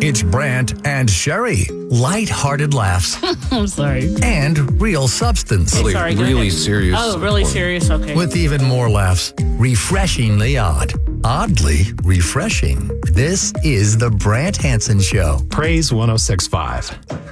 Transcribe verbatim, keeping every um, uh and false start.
It's Brant and Sherry. Light-hearted laughs I'm sorry. and real substance. Really, Sorry, go really ahead. serious. Oh, really serious? Okay. With even more laughs. Refreshingly odd. Oddly refreshing. This is the Brant Hansen Show. Praise one oh six point five.